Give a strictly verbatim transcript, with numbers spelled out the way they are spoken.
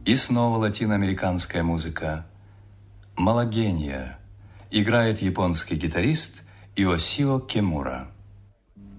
И снова латиноамериканская музыка. «Малагения» играет японский гитарист Иосио Кемура.